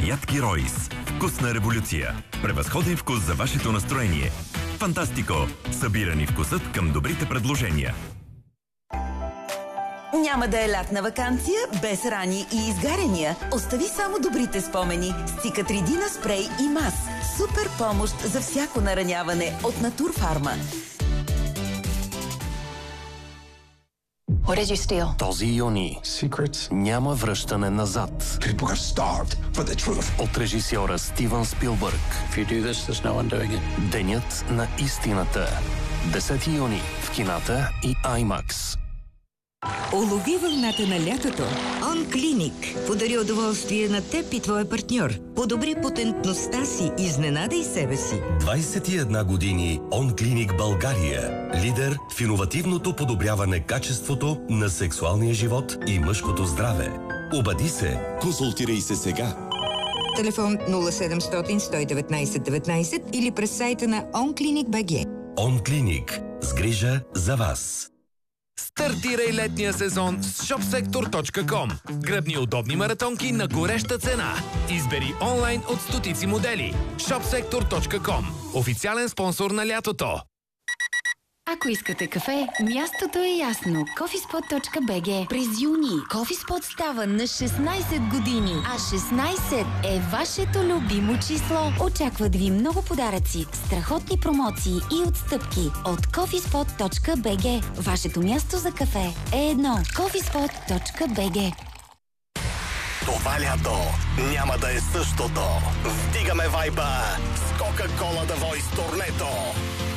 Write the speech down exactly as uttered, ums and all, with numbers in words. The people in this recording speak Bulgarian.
ядки Ройс. Вкусна революция. Превъзходен вкус за вашето настроение. Фантастико! Събирани вкусът към добрите предложения. Няма да е лятна ваканция без рани и изгаряния. Остави само добрите спомени с Цикатридина спрей и мас. Супер помощ за всяко нараняване от Натурфарма. What did you steal? Този юни Secrets? няма връщане назад. People are starved for the truth. От режисьора Стивън Спилбърг. If you do this, there's no one doing it. Денят на истината. десети юни в кината и IMAX. Улови вълната на лятото. OnClinic подари удоволствие на теб и твоя партньор. Подобри потентността си, изненадай себе си. двадесет и една години OnClinic България. Лидер в иновативното подобряване качеството на сексуалния живот и мъжкото здраве. Обади се. Консултирай се сега. Телефон нула седемстотин сто и деветнадесет деветнадесет или през сайта на OnClinic.bg. OnClinic. С грижа за вас. Стартирай летния сезон с шопсектор точка ком. Гръбни удобни маратонки на гореща цена. Избери онлайн от стотици модели. шопсектор точка ком. Официален спонсор на лятото. Ако искате кафе, мястото е ясно. кофиспот точка би джи. През юни Кофиспот става на шестнадесет години, а шестнадесет е вашето любимо число. Очакват ви много подаръци, страхотни промоции и отстъпки от кофиспот точка би джи. Вашето място за кафе е едно. кофиспот точка би джи. Това лято няма да е същото. Вдигаме вайба с Кока-Кола The Voice турнето.